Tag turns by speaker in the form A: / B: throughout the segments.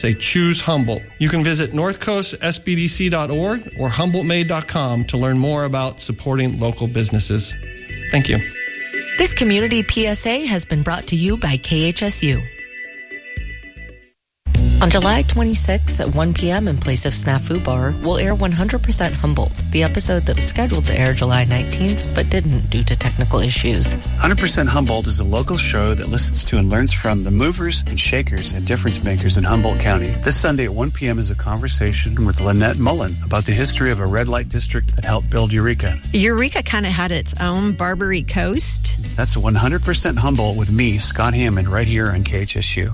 A: Say choose Humboldt. You can visit northcoastsbdc.org or humboldtmade.com to learn more about supporting local businesses. Thank you.
B: This community PSA has been brought to you by KHSU. On July 26 at 1 p.m. in place of Snafu Bar, we'll air 100% Humboldt, the episode that was scheduled to air July 19th but didn't due to technical issues.
C: 100% Humboldt is a local show that listens to and learns from the movers and shakers and difference makers in Humboldt County. This Sunday at 1 p.m. is a conversation with Lynette Mullen about the history of a red light district that helped build Eureka.
D: Eureka kind of had its own Barbary Coast.
C: That's 100% Humboldt with me, Scott Hammond, right here on KHSU.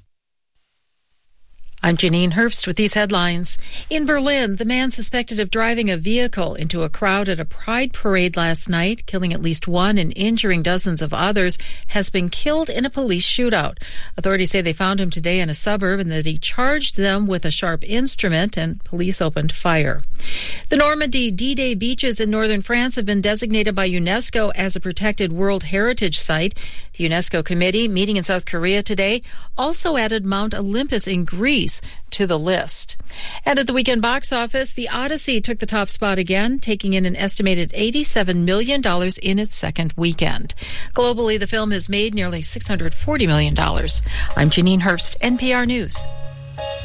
E: I'm Janine Herbst with these headlines. In Berlin, the man suspected of driving a vehicle into a crowd at a pride parade last night, killing at least one and injuring dozens of others, has been killed in a police shootout. Authorities say they found him today in a suburb and that he charged them with a sharp instrument, and police opened fire. The Normandy D-Day beaches in northern France have been designated by UNESCO as a protected World Heritage Site. The UNESCO committee, meeting in South Korea today, also added Mount Olympus in Greece to the list. And at the weekend box office, The Odyssey took the top spot again, taking in an estimated $87 million in its second weekend. Globally, the film has made nearly $640 million. I'm Janine Herbst, NPR News.